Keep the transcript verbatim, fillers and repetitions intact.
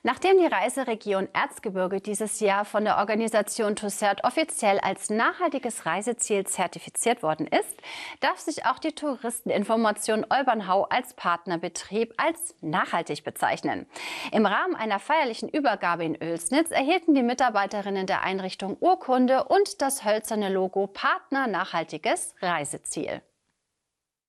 Nachdem die Reiseregion Erzgebirge dieses Jahr von der Organisation TUSERT offiziell als nachhaltiges Reiseziel zertifiziert worden ist, darf sich auch die Touristeninformation Olbernhau als Partnerbetrieb als nachhaltig bezeichnen. Im Rahmen einer feierlichen Übergabe in Oelsnitz erhielten die Mitarbeiterinnen der Einrichtung Urkunde und das hölzerne Logo Partner nachhaltiges Reiseziel.